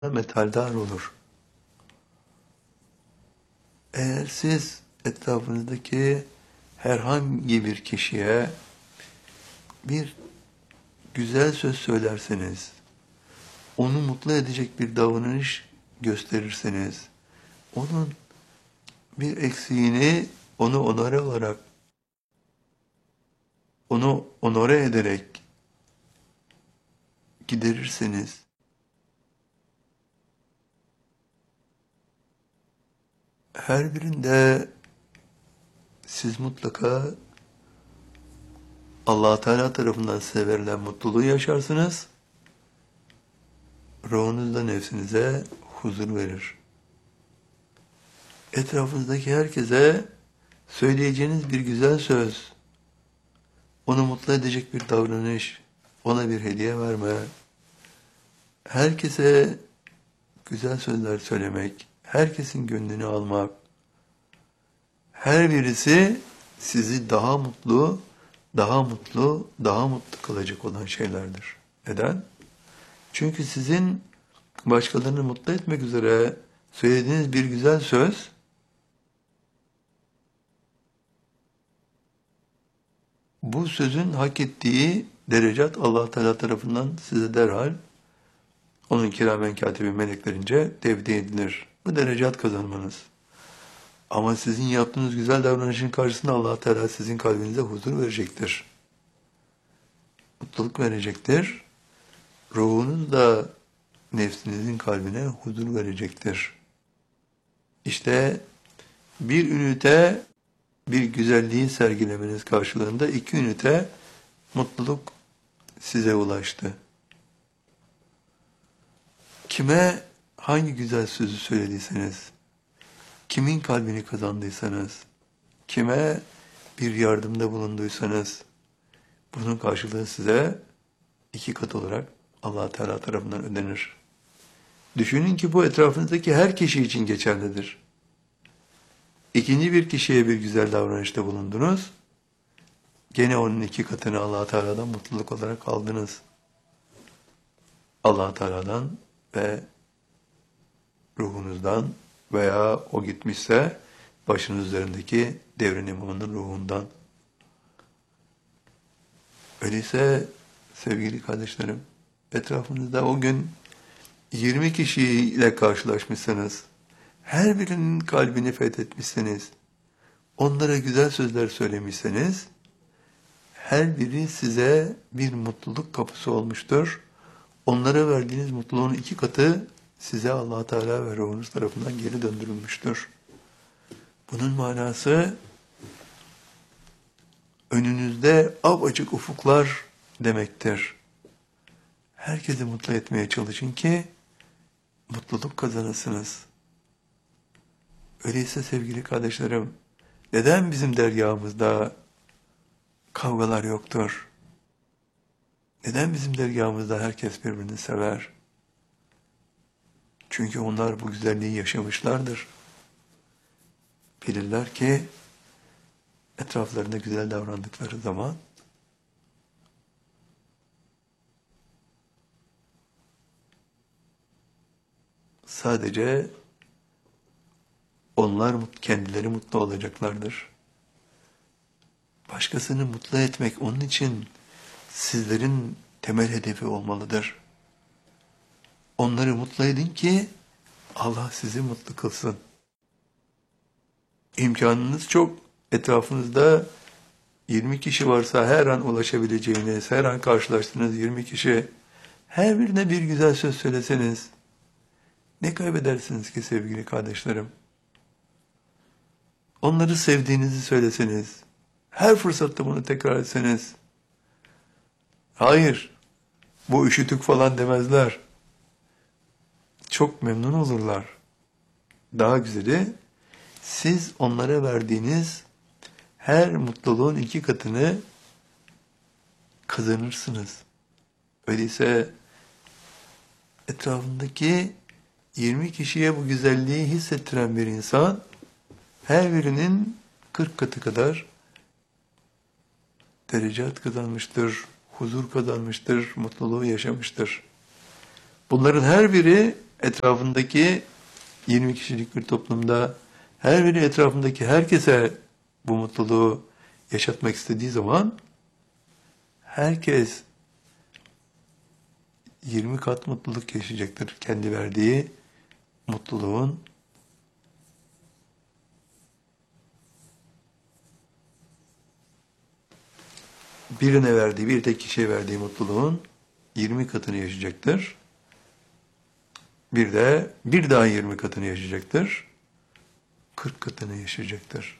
metaldar olur. Eğer siz etrafınızdaki herhangi bir kişiye bir güzel söz söylerseniz, onu mutlu edecek bir davranış gösterirseniz, onun bir eksiğini onu onore ederek giderirseniz, her birinde siz mutlaka Allah Teala tarafından size verilen mutluluğu yaşarsınız. Ruhunuz da nefsinize huzur verir. Etrafınızdaki herkese söyleyeceğiniz bir güzel söz, onu mutlu edecek bir davranış, ona bir hediye verme, herkese güzel sözler söylemek, herkesin gönlünü almak, her birisi sizi daha mutlu, daha mutlu, daha mutlu kılacak olan şeylerdir. Neden? Çünkü sizin başkalarını mutlu etmek üzere söylediğiniz bir güzel söz, bu sözün hak ettiği derecat Allah Teala tarafından size derhal onun kiramen katibi meleklerince tevdi edilir. Bu derecat kazanmanız. Ama sizin yaptığınız güzel davranışın karşısında Allah Teala sizin kalbinize huzur verecektir. Mutluluk verecektir. Ruhunuz da nefsinizin kalbine huzur verecektir. İşte bir ünite bir güzelliği sergilemeniz karşılığında 2 ünite mutluluk size ulaştı. Kime hangi güzel sözü söylediyseniz, kimin kalbini kazandıysanız, kime bir yardımda bulunduysanız, bunun karşılığı size 2 kat olarak Allah Teala tarafından ödenir. Düşünün ki bu etrafınızdaki her kişi için geçerlidir. İkinci bir kişiye bir güzel davranışta bulundunuz, gene onun 2 katını Allah Teala'dan mutluluk olarak aldınız. Allah Teala'dan ve ruhunuzdan veya o gitmişse başınız üzerindeki devrin imamının ruhundan. Öyleyse sevgili kardeşlerim, etrafınızda o gün 20 kişiyle karşılaşmışsınız, her birinin kalbini fethetmişsiniz, onlara güzel sözler söylemişsiniz, her biri size bir mutluluk kapısı olmuştur. Onlara verdiğiniz mutluluğun 2 katı size Allah Teala ve ruhunuz tarafından geri döndürülmüştür. Bunun manası önünüzde apaçık ufuklar demektir. Herkesi mutlu etmeye çalışın ki mutluluk kazanırsınız. Öyleyse sevgili kardeşlerim, neden bizim deryamızda kavgalar yoktur? Neden bizim dergâhımızda herkes birbirini sever? Çünkü onlar bu güzelliği yaşamışlardır. Bilirler ki etraflarında güzel davrandıkları zaman sadece onlar kendileri mutlu olacaklardır. Başkasını mutlu etmek onun için sizlerin temel hedefi olmalıdır. Onları mutlu edin ki Allah sizi mutlu kılsın. İmkanınız çok. Etrafınızda 20 kişi varsa her an ulaşabileceğiniz, her an karşılaştığınız 20 kişi, her birine bir güzel söz söyleseniz, ne kaybedersiniz ki sevgili kardeşlerim? Onları sevdiğinizi söyleseniz, her fırsatta bunu tekrar etseniz, hayır, bu üşütük falan demezler. Çok memnun olurlar. Daha güzeli, siz onlara verdiğiniz her mutluluğun 2 katını kazanırsınız. Öyleyse etrafındaki 20 kişiye bu güzelliği hissettiren bir insan, her birinin 40 katı kadar derecat kazanmıştır, huzur kazanmıştır, mutluluğu yaşamıştır. Bunların her biri etrafındaki 20 kişilik bir toplumda her biri etrafındaki herkese bu mutluluğu yaşatmak istediği zaman herkes 20 kat mutluluk yaşayacaktır. Kendi verdiği mutluluğun birine verdiği, bir tek kişiye verdiği mutluluğun 20 katını yaşayacaktır. Bir de bir daha 20 katını yaşayacaktır. 40 katını yaşayacaktır.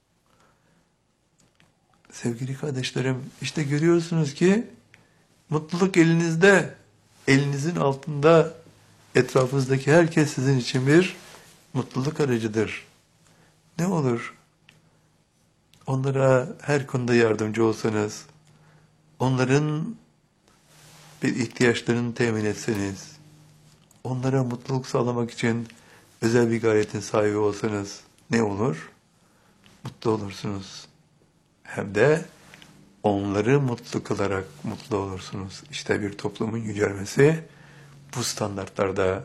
Sevgili kardeşlerim, işte görüyorsunuz ki mutluluk elinizde, elinizin altında, etrafınızdaki herkes sizin için bir mutluluk aracıdır. Ne olur onlara her konuda yardımcı olsanız, onların bir ihtiyaçlarını temin etseniz, onlara mutluluk sağlamak için özel bir gayretin sahibi olsanız ne olur? Mutlu olursunuz. Hem de onları mutlu kılarak mutlu olursunuz. İşte bir toplumun yücelmesi bu standartlarda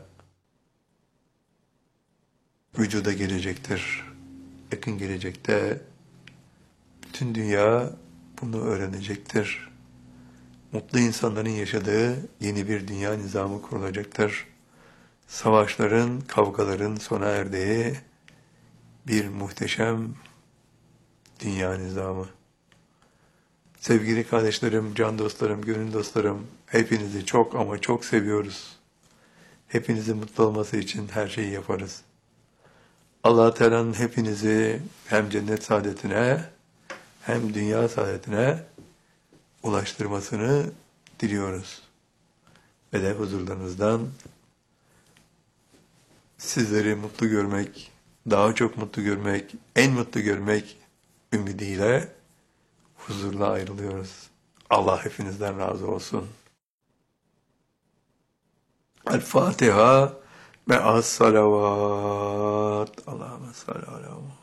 vücuda gelecektir. Yakın gelecekte bütün dünya bunu öğrenecektir. Mutlu insanların yaşadığı yeni bir dünya nizamı kurulacaktır. Savaşların, kavgaların sona erdiği bir muhteşem dünya nizamı. Sevgili kardeşlerim, can dostlarım, gönül dostlarım, hepinizi çok ama çok seviyoruz. Hepinizin mutlu olması için her şeyi yaparız. Allah Teala'nın hepinizi hem cennet saadetine hem dünya saadetine ulaştırmasını diliyoruz. Ve de huzurlarınızdan sizleri mutlu görmek, daha çok mutlu görmek, en mutlu görmek ümidiyle huzurla ayrılıyoruz. Allah hepinizden razı olsun. El Fatiha ve as salavat. Allahümme salli ala